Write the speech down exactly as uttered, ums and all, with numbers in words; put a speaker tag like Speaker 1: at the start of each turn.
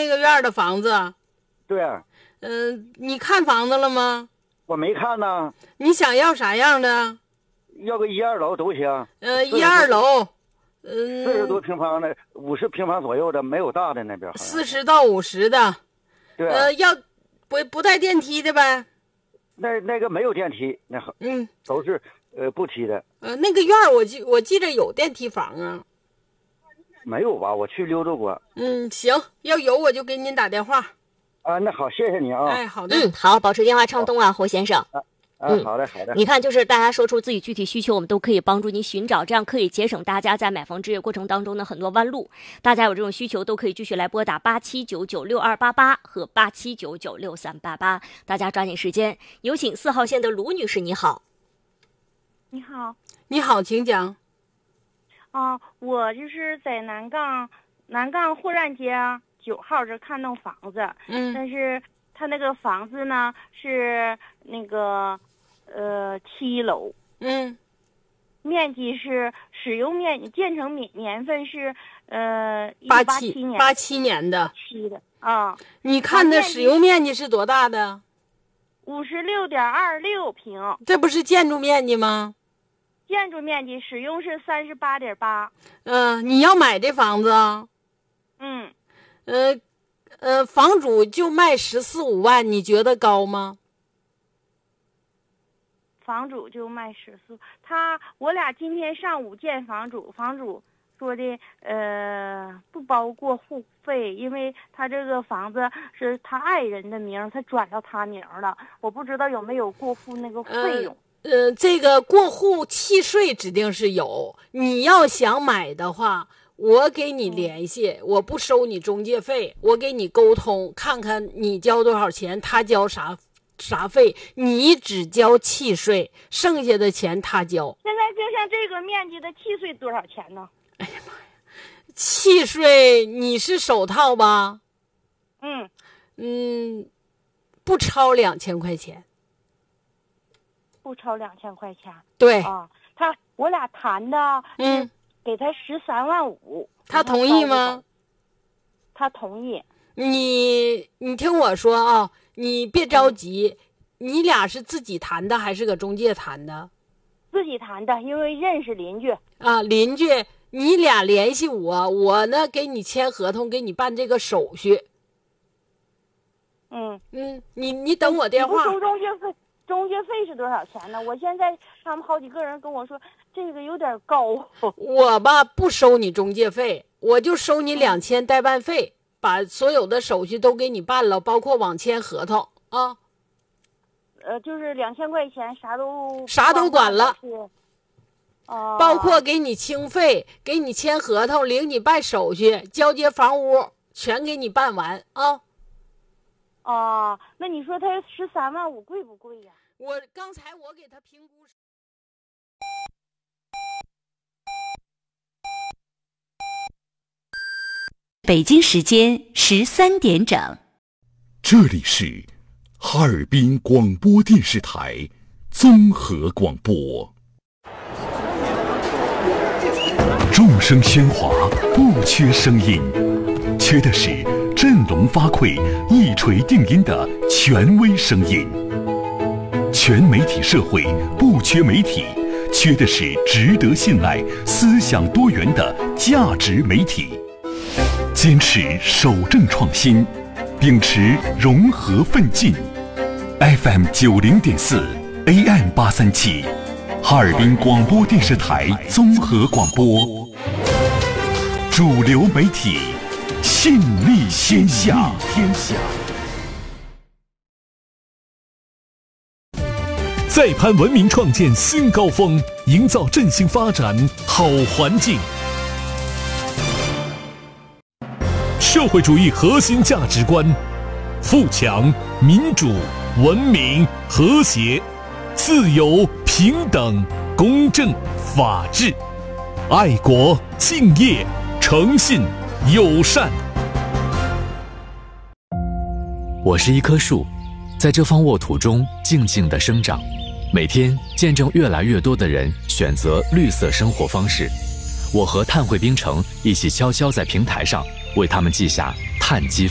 Speaker 1: 那个院的房子？
Speaker 2: 对啊。
Speaker 1: 嗯、呃，你看房子了吗？
Speaker 2: 我没看呢。
Speaker 1: 你想要啥样的？
Speaker 2: 要个一二楼都行。
Speaker 1: 呃，一二楼，
Speaker 2: 嗯，四十多平方的，五十平方左右的，没有大的那边。
Speaker 1: 四十到五十的。
Speaker 2: 对啊。
Speaker 1: 呃，要不不带电梯的呗？
Speaker 2: 那那个没有电梯，那好，
Speaker 1: 嗯，
Speaker 2: 都是呃不梯的。
Speaker 1: 呃，那个院我记我记着有电梯房啊。
Speaker 2: 没有吧？我去溜达过。
Speaker 1: 嗯，行，要有我就给您打电话。
Speaker 2: 啊，那好，谢谢你啊。
Speaker 1: 哎，好的。
Speaker 3: 嗯，好，保持电话畅通啊，侯先生。
Speaker 2: 啊，
Speaker 3: 嗯，
Speaker 2: 好的好的。
Speaker 3: 你看，就是大家说出自己具体需求，我们都可以帮助您寻找，这样可以节省大家在买房置业过程当中的很多弯路。大家有这种需求，都可以继续来拨打八七九九六二八八和八七九九六三八八。大家抓紧时间，有请四号线的卢女士，你好。
Speaker 4: 你好。
Speaker 1: 你好，请讲。
Speaker 4: 啊，我就是在南岗南岗霍然街九号这看栋房子，
Speaker 1: 嗯，
Speaker 4: 但是他那个房子呢是那个呃七楼，
Speaker 1: 嗯，
Speaker 4: 面积是使用面建成年年份是呃
Speaker 1: 八
Speaker 4: 七年
Speaker 1: 八七年的
Speaker 4: 七的啊。
Speaker 1: 你看的使用面积是多大的？
Speaker 4: 五十六点二六平。
Speaker 1: 这不是建筑面积吗？
Speaker 4: 建筑面积使用是三十八点八。
Speaker 1: 嗯，你要买这房子啊？
Speaker 4: 嗯。
Speaker 1: 呃，呃，房主就卖十四五万，你觉得高吗？
Speaker 4: 房主就卖十四，他我俩今天上午见房主，房主说的呃不包括户费，因为他这个房子是他爱人的名，他转到他名了，我不知道有没有过户那个费用。
Speaker 1: 呃呃，这个过户契税指定是有，你要想买的话，我给你联系，我不收你中介费，我给你沟通，看看你交多少钱，他交啥啥费，你只交契税，剩下的钱他交。
Speaker 4: 现在就像这个面积的契税多少钱呢？
Speaker 1: 哎呀妈呀，契税你是首套吧？
Speaker 4: 嗯
Speaker 1: 嗯，不超两千块钱。
Speaker 4: 不超两千块钱。
Speaker 1: 对
Speaker 4: 啊，他我俩谈的，
Speaker 1: 嗯，
Speaker 4: 给他十三万五，
Speaker 1: 他同意吗？
Speaker 4: 他同意。
Speaker 1: 你你听我说啊，你别着急，嗯、你俩是自己谈的还是搁中介谈的？
Speaker 4: 自己谈的，因为认识邻居
Speaker 1: 啊，邻居，你俩联系我，我呢给你签合同，给你办这个手续。
Speaker 4: 嗯
Speaker 1: 嗯，你你等我电话。
Speaker 4: 收中介费。中介费是多少钱呢？我现在他们好几个人跟我说这个有点高。
Speaker 1: 我吧不收你中介费，我就收你两千代办费，把所有的手续都给你办了，包括网签合同啊。
Speaker 4: 呃，就是两千块钱，啥都
Speaker 1: 啥都管了。
Speaker 4: 哦、呃。
Speaker 1: 包括给你清费，给你签合同，领你办手续，交接房屋，全给你办完啊。
Speaker 4: 哦，那你说他十三万五贵不贵呀？
Speaker 1: 我刚才我给他评估。
Speaker 5: 北京时间十三点整。
Speaker 6: 这里是哈尔滨广播电视台综合广播。众声喧哗，不缺声音，缺的是振聋发聩、一锤定音的权威声音。全媒体社会不缺媒体，缺的是值得信赖、思想多元的价值媒体。坚持守正创新，秉持融合奋进。F M 九零点四 A M 八三七，哈尔滨广播电视台综合广播，主流媒体。信力天下，天下。
Speaker 7: 再攀文明创建新高峰，营造振兴发展好环境。社会主义核心价值观：富强、民主、文明、和谐、自由、平等、公正、法治、爱国、敬业、诚信、友善。
Speaker 8: 我是一棵树，在这方沃土中静静地生长，每天见证越来越多的人选择绿色生活方式。我和碳汇冰城一起悄悄在平台上为他们记下碳积分。